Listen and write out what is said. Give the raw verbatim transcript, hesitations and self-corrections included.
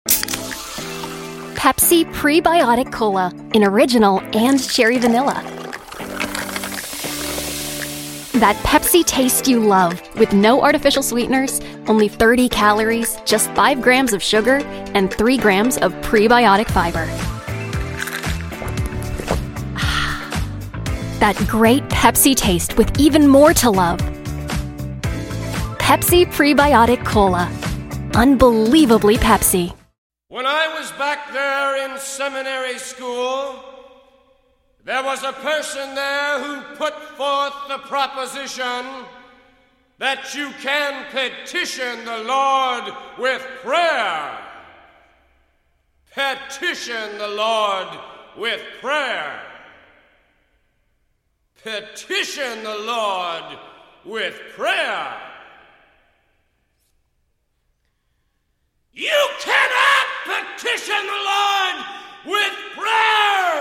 Pepsi Prebiotic Cola in original and cherry vanilla. That Pepsi taste you love, with no artificial sweeteners, only thirty calories, just five grams of sugar, and three grams of prebiotic fiber. That great Pepsi taste with even more to love. Pepsi Prebiotic Cola. Unbelievably Pepsi. When I was back there in seminary school, there was a person there who put forth the proposition that you can petition the Lord with prayer. Petition the Lord with prayer. Petition the Lord with prayer. You cannot petition the Lord